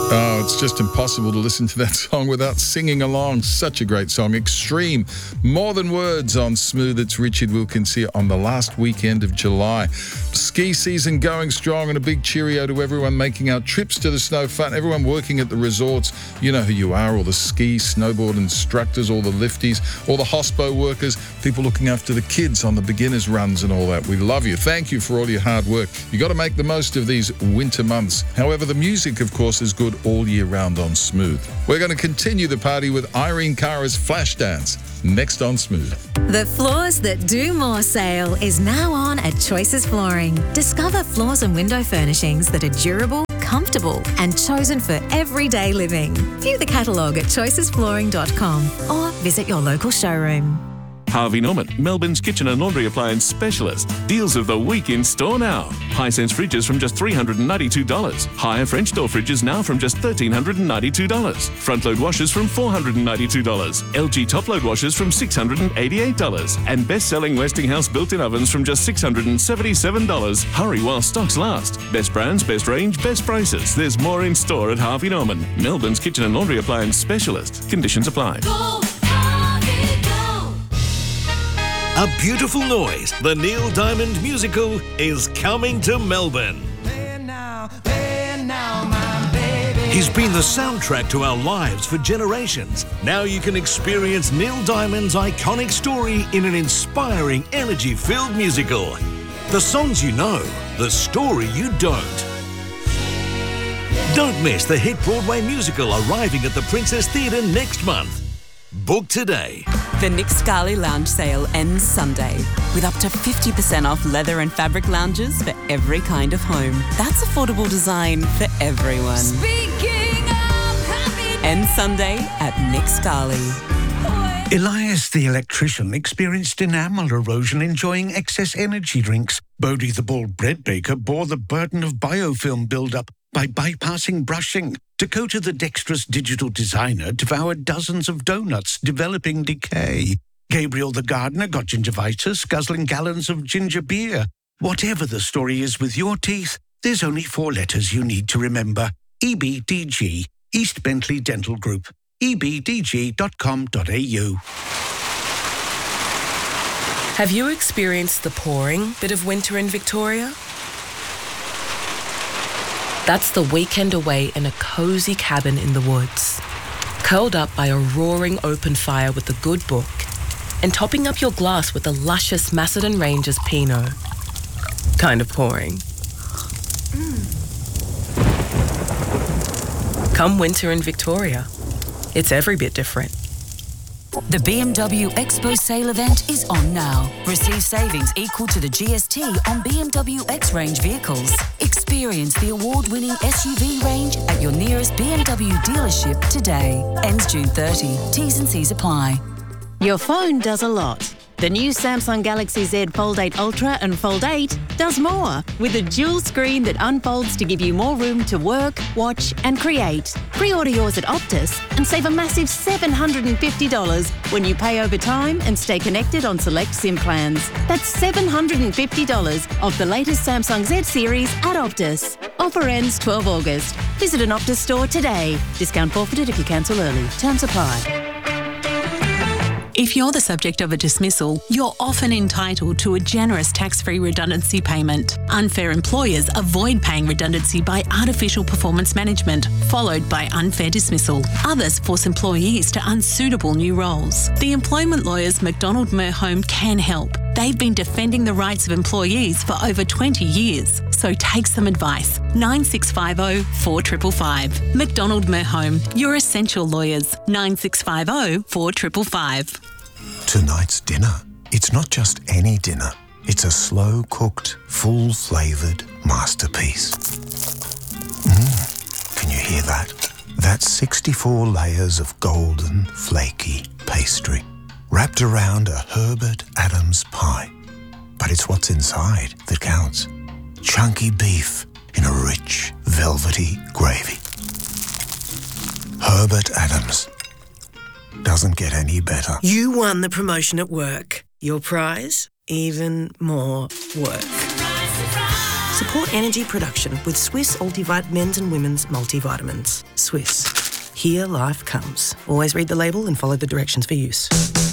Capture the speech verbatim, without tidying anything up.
Oh, it's just impossible to listen to that song without singing along. Such a great song. Extreme. More Than Words on Smooth. It's Richard Wilkins here on the last weekend of July. Ski season going strong, and a big cheerio to everyone making our trips to the snow fun. Everyone working at the resorts. You know who you are. All the ski, snowboard instructors, all the lifties, all the hospo workers, people looking after the kids on the beginners runs and all that. We love you. Thank you for all your hard work. You got to make the most of these winter months. However, the music, of course, is good all year round on Smooth. We're going to continue the party with Irene Cara's Flashdance next on Smooth. The Floors That Do More sale is now on at Choices Flooring. Discover floors and window furnishings that are durable, comfortable and chosen for everyday living. View the catalogue at choices flooring dot com or visit your local showroom. Harvey Norman, Melbourne's kitchen and laundry appliance specialist. Deals of the week in store now. Hisense fridges from just three hundred ninety-two dollars. Higher French door fridges now from just one thousand three hundred ninety-two dollars. Front load washers from four hundred ninety-two dollars. L G top load washers from six hundred eighty-eight dollars. And best-selling Westinghouse built-in ovens from just six hundred seventy-seven dollars. Hurry while stocks last. Best brands, best range, best prices. There's more in store at Harvey Norman, Melbourne's kitchen and laundry appliance specialist. Conditions apply. Go! A Beautiful Noise, the Neil Diamond musical, is coming to Melbourne. He's been the soundtrack to our lives for generations. Now you can experience Neil Diamond's iconic story in an inspiring, energy-filled musical. The songs you know, the story you don't. Don't miss the hit Broadway musical arriving at the Princess Theatre next month. Book today. The Nick Scali Lounge sale ends Sunday with up to fifty percent off leather and fabric lounges for every kind of home. That's affordable design for everyone. Speaking of happy Ends Sunday at Nick Scali. Elias the electrician experienced enamel erosion enjoying excess energy drinks. Bodie the bald bread baker bore the burden of biofilm buildup by bypassing brushing. Dakota the dexterous digital designer devoured dozens of donuts, developing decay. Gabriel the gardener got gingivitis, guzzling gallons of ginger beer. Whatever the story is with your teeth, there's only four letters you need to remember. E B D G, East Bentley Dental Group. e b d g dot com dot a u. Have you experienced the pouring bit of winter in Victoria? That's the weekend away in a cosy cabin in the woods, curled up by a roaring open fire with a good book, and topping up your glass with the luscious Macedon Rangers Pinot. Kind of pouring. Mm. Come winter in Victoria. It's every bit different. The B M W Expo sale event is on now. Receive savings equal to the G S T on B M W X-Range vehicles. Experience the award-winning S U V range at your nearest B M W dealership today. Ends June thirtieth. T's and C's apply. Your phone does a lot. The new Samsung Galaxy Z Fold eight Ultra and Fold eight does more, with a dual screen that unfolds to give you more room to work, watch and create. Pre-order yours at Optus and save a massive seven hundred fifty dollars when you pay over time and stay connected on select SIM plans. That's seven hundred fifty dollars off the latest Samsung Z series at Optus. Offer ends twelfth of August. Visit an Optus store today. Discount forfeited if you cancel early. Terms apply. If you're the subject of a dismissal, you're often entitled to a generous tax-free redundancy payment. Unfair employers avoid paying redundancy by artificial performance management, followed by unfair dismissal. Others force employees to unsuitable new roles. The employment lawyers McDonald Merhome can help. They've been defending the rights of employees for over twenty years. So take some advice. nine six five zero, four five five five. McDonald Merhome, your essential lawyers. nine six five zero, four five five five. Tonight's dinner. It's not just any dinner. It's a slow-cooked, full-flavoured masterpiece. Mmm. Can you hear that? That's sixty-four layers of golden, flaky pastry, wrapped around a Herbert Adams pie. But it's what's inside that counts. Chunky beef in a rich, velvety gravy. Herbert Adams. Doesn't get any better. You won the promotion at work. Your prize? Even more work. Support energy production with Swiss Ultivite men's and women's multivitamins. Swiss. Here life comes. Always read the label and follow the directions for use.